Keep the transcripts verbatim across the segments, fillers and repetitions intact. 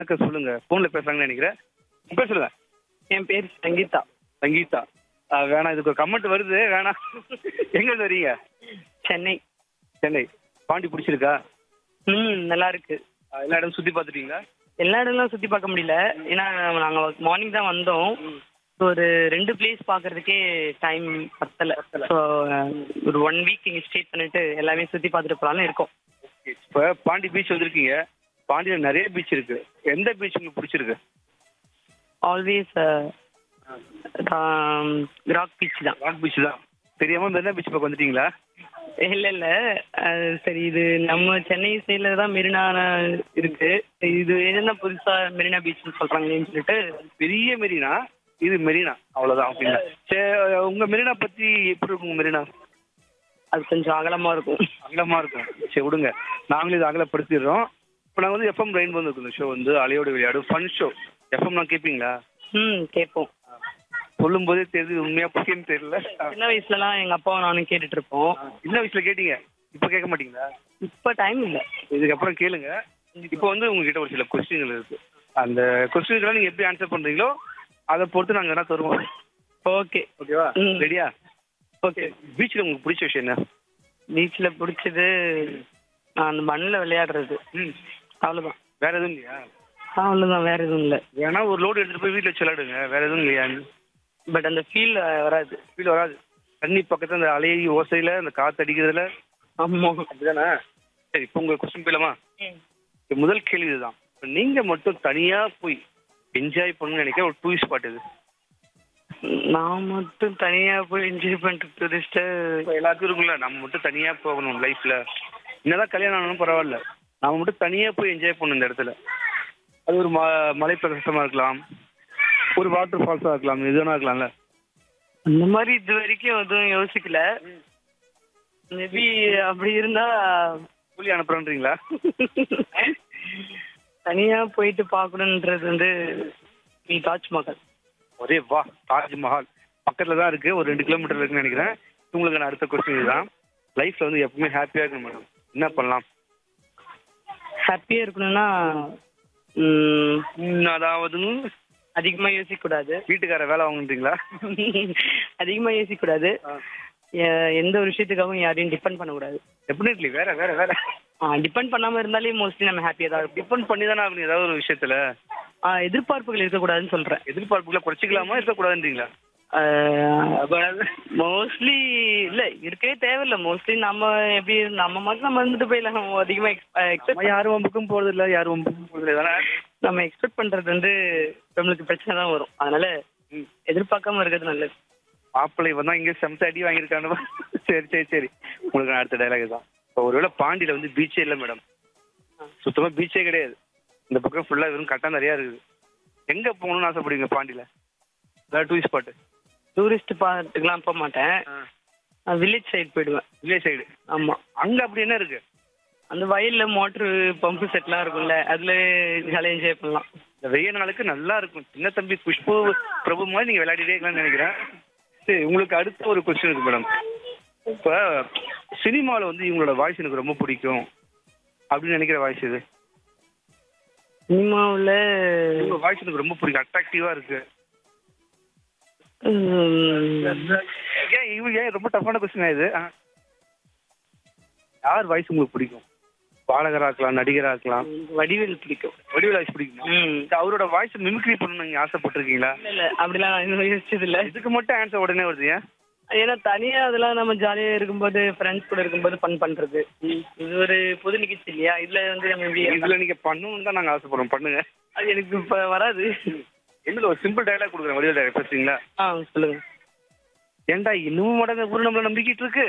அக்கா சொல்லுங்க. ஃபோன்ல பேசுறாங்கன்னு நினைக்கிறேன். உங்க பேர் சொல்லுங்க. என் பேர் சங்கீதா. சங்கீதா. ஆ, வேணாம், இதுக்கு ஒரு கமெண்ட் வருது, வேணாம். எங்க இருந்து வரீங்க? சென்னை. சென்னை. பாண்டி பிடிச்சிருக்கா? ம் நல்லா இருக்கு. ஆ, எல்லா இடமும் சுத்தி பார்த்துட்டீங்களா? எல்லா இடம்லாம் சுற்றி பார்க்க முடியல. ஏன்னா நாங்கள் மார்னிங் தான் வந்தோம். ஒரு ரெண்டு பிளேஸ் பார்க்கறதுக்கே டைம் பத்தலை. ஸோ ஒரு ஒன் வீக் இங்கே ஸ்டே பண்ணிட்டு எல்லாமே சுற்றி பார்த்துட்டு போகலான்னு இருக்கோம். இப்போ பாண்டி பீச் வந்திருக்கீங்க. பாண்டியில நிறைய பீச் இருக்கு. எந்த பீச் உங்களுக்கு பிடிச்சிருக்கு? ஆல்வேஸ் ராக் பீச் தான். ராக் பீச் தான். தெரியாம மெரினா பீச் பக்கம் வந்துட்டீங்களா? இல்லை இல்லை சரி, இது நம்ம சென்னை சைடில் தான் மெரினா இருக்கு. இது என்ன புதுசாக மெரினா பீச்னு சொல்கிறாங்களேன்னு சொல்லிட்டு. பெரிய மெரினா, இது மெரினா, அவ்வளவுதான். அப்படிங்களா? சரி, உங்க மெரினா பத்தி எப்படி இருக்கும்? உங்க மெரினா அது கொஞ்சம் அகலமாக இருக்கும். அகலமா இருக்கும். சரி விடுங்க, நாங்களும் இதை அகலப்படுத்திடுறோம். இப்போ நாங்கள் வந்து எஃப்எம் ரெயின் வந்து இந்த ஷோ வந்து அலையோட விளையாடு ஃபன் ஷோ. எஃப்எம் நான் கேட்பீங்களா? ம் கேட்போம். சொல்லும் போதே தெரியுது, உண்மையா பொய்ன்னு தெரியல. சின்ன வயசுலலாம் எங்கள் அப்பாவும் நானும் கேட்டுட்டு இருப்போம். சின்ன வயசுல கேட்டீங்க, இப்போ கேட்க மாட்டீங்களா? இப்போ டைம் இல்லை. இதுக்கப்புறம் கேளுங்க. இப்போ வந்து உங்ககிட்ட ஒரு சில கொஸ்டின்கள் இருக்கு. அந்த கொஸ்டின்களை நீங்க எப்படி ஆன்சர் பண்றீங்களோ அதை பொறுத்து நாங்கள் என்ன தருவோம். ஓகே ஓகேவா? ம். ரெடியா? ஓகே. பீச்சில் உங்களுக்கு பிடிச்ச விஷயம் என்ன? பீச்சில் பிடிச்சது நான் அந்த மண்ணில் விளையாடுறது. ம். அவ்வளோதான். வேற எதுவும் இல்லையா? அவ்வளோதான், வேற எதுவும் இல்லை. வேணா ஒரு லோடு எடுத்துட்டு போய் வீட்டில் வச்சு விளையாடுங்க. வேற எதுவும் இல்லையா? பட் அந்த ஃபீல் வராது. ஃபீல் வராது. தண்ணி பக்கத்துல அந்த அலை ஓசையில அந்த காத்து அடிக்கிறதுல. ஆமாம். அப்படிதானே? சரி, இப்போ உங்க கொஸ்டின் போயிடலாமா? இப்ப முதல் கேள்வி இதுதான். இப்ப நீங்க மட்டும் தனியா போய் என்ஜாய் பண்ணணும்னு நினைக்கிற ஒரு டூரிஸ்ட் ஸ்பாட் இது. நான் மட்டும் தனியாக போய் என்ஜாய் பண்ணிட்டு டூரிஸ்ட்டு. இப்போ எல்லாத்துக்கும் இருக்குல்ல, நம்ம மட்டும் தனியா போகணும் லைஃப்ல. என்னதான் கல்யாணம் ஆனாலும் பரவாயில்ல, நாம மட்டும் தனியா போய் என்ஜாய் பண்ணணும் இந்த இடத்துல. அது ஒரு ம மலை பிரதேசமா இருக்கலாம், ஒரு வாட்டர் ஃபால்ஸா இருக்கலாம், எது வேணா இருக்கலாம்ல. அந்த மாதிரி இது வரைக்கும் எதுவும் யோசிக்கல. மேபி அப்படி இருந்தா கூலி அனுப்புறேன்றீங்களா? தனியாக போயிட்டு பார்க்கணுன்றது வந்து நீ தாஜ்மஹால். ஒரே வா, தாஜ்மஹால் பக்கத்துல தான் இருக்கு, ஒரு ரெண்டு கிலோமீட்டர் இருக்குன்னு நினைக்கிறேன். உங்களுக்கு நான் அடுத்த கொஸ்டின் இதுதான். லைஃப்ல வந்து எப்பவுமே ஹாப்பியா இருக்கணும் மேடம், என்ன பண்ணலாம்? ஹாப்பியாக இருக்கணும்னா ம், ம், அதாவது அதிகமாக யோசிக்கக்கூடாது. வீட்டுக்கார வேலை வாங்கன்றீங்களா? அதிகமாக யோசிக்கக்கூடாது. எ- எந்த ஒரு விஷயத்துக்காகவும் யாரையும் டிபெண்ட் பண்ணக்கூடாது. டெஃபினெட்லி. வேற வேற வேற டிபெண்ட் பண்ணாமல் இருந்தாலே மோஸ்ட்லி நம்ம ஹாப்பியாக தான் இருப்போம். டிபெண்ட் பண்ணி தானே ஆகணும் ஏதாவது ஒரு விஷயத்துல. ஆ, எதிர்பார்ப்புகள் இருக்கக்கூடாதுன்னு சொல்கிறேன். எதிர்பார்ப்புகளை குறைச்சிக்கலாமா, இருக்கக்கூடாதுன்றீங்களா? மோஸ்ட்லி இல்லை, இருக்கவே தேவையில்லை. மோஸ்ட்லி நம்ம எப்படி நம்ம மட்டும் நம்ம இருந்துட்டு போயிடலாம். நம்ம அதிகமாக நம்ம எக்ஸ்பெக்ட் யாரும் வம்புக்கும் போறது இல்ல, யாரும் வம்புக்கும் போறது இல்லை தானே. நம்ம எக்ஸ்பெக்ட் பண்ணுறது வந்து நம்மளுக்கு பிரச்சனை தான் வரும். அதனால ம். எதிர்பார்க்காம இருக்கிறது நல்லது. மாப்பிள்ளை வந்தா இங்கே செமத்த அடி வாங்கியிருக்கானு. சரி சரி சரி, உங்களுக்கு நான் அடுத்த டைலாக் தான். இப்போ ஒருவேளை பாண்டியில வந்து பீச்சே இல்லை மேடம், சுத்தமா பீச்சே கிடையாது, இந்த பக்கம் ஃபுல்லா வெறும் கட்டா நிறையா இருக்குது, எங்க போகணும்னு ஆசைப்படுவீங்க பாண்டியில? ஏதாவது டூரிஸ்ட் ஸ்பாட்டு? டூரிஸ்ட் பார்த்துக்கலாம் போக மாட்டேன். வில்லேஜ் சைடு போயிடுவேன். Village side. ஆமாம். அங்க அப்படி என்ன இருக்கு? அந்த வயலில் மோட்ரு பம்பு செட்லாம் இருக்கும்ல, அதில் ஜாலியாக என்ஜாய் பண்ணலாம். இந்த வெய்ய நாளுக்கு நல்லா இருக்கும். சின்ன தம்பி குஷ்பு பிரபு மாதிரி நீங்க விளையாடிட்டே இருக்கலாம்னு நினைக்கிறேன். சரி, உங்களுக்கு அடுத்த ஒரு கொஸ்டின் இருக்கு மேடம். இப்போ சினிமாவில் வந்து இவங்களோட வாய்ஸ் எனக்கு ரொம்ப பிடிக்கும் அப்படின்னு நினைக்கிற வாய்ஸ் இது? சினிமாவில் உங்க வாய்ஸ் எனக்கு ரொம்ப பிடிக்கும், அட்ராக்டிவா இருக்கு. ஏன் இவங்க ஏன் ரொம்ப டஃப்பான கொஸ்டின் இது? ஆ. யார் வாய்ஸ் உங்களுக்கு பிடிக்கும்? பாடகராக இருக்கலாம், நடிகராக இருக்கலாம். வடிவேல் பிடிக்கும். வடிவேல் வாய்ஸ் பிடிக்குமா? ம். அவரோட வாய்ஸ் மிமிக்ரி பண்ணணும்னு நீங்க ஆசைப்பட்டிருக்கீங்களா? இல்லை இல்லை, அப்படிலாம் நான் இன்னும் யோசிச்சதில்லை. இதுக்கு மட்டும் ஆன்சர் உடனே வருது ஏன்? ஏன்னா தனியாக அதெல்லாம் நம்ம ஜாலியாக இருக்கும்போது ஃப்ரெண்ட்ஸ் கூட இருக்கும்போது ஃபன் பண்ணுறது. இது ஒரு பொது நிகழ்ச்சி இல்லையா? இதில் வந்து நம்ம எப்படி இதுல நீங்க பண்ணணும்னு தான் நாங்க ஆசைப்படுறோம், பண்ணுங்க. அது எனக்கு இப்போ வராது. என்னது ஒரு சிம்பிள் டயலாக் கொடுக்குறேன், வடிவேல் டயலாக் பேசுறீங்களா? ஆ சொல்லுங்க. ஏன்டா இன்னமும் மடங்க ஊர் நம்மள நம்பிக்கிட்டு இருக்கு?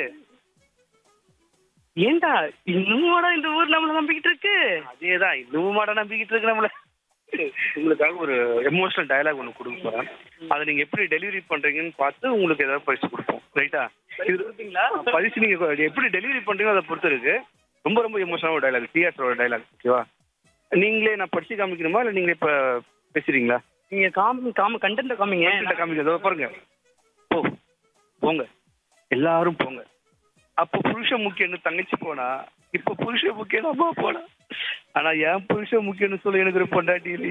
ஏன்டா இன்னும் இந்த ஊர் நம்மளை நம்பிக்கிட்டு இருக்கு? அதேதான், இன்னமும் மாட நம்பிக்கிட்டு இருக்கு நம்மள. உங்களுக்காக ஒரு எமோஷனல் டயலாக் ஒன்று கொடுக்க போறேன். அதை நீங்க எப்படி டெலிவரி பண்றீங்கன்னு பார்த்து உங்களுக்கு ஏதாவது பரிசு கொடுப்போம், ரைட்டா? இது கொடுப்பீங்களா? பரிசு நீங்க எப்படி டெலிவரி பண்றீங்களோ அதை பொறுத்து இருக்கு. ரொம்ப ரொம்ப எமோஷனல் ஒரு டைலாக், டிஆர்ஸோட டைலாக், ஓகேவா? நீங்களே நான் படிச்சு காமிக்கணுமா இல்லை நீங்க இப்ப பேசுறீங்களா? நீங்கள் காமி காம கண்டென்ட்டை காமிங்க. காமிக்க பாருங்க. போ போங்க, எல்லாரும் போங்க. அப்போ புருஷன் முக்கியன்னு தங்கச்சி போனா, இப்போ புருஷன் முக்கியம் அம்மா போனா. ஆனா என் புருஷன் முக்கியம்னு சொல்லி எனக்கு ஒரு பொண்டாட்டி இல்லை.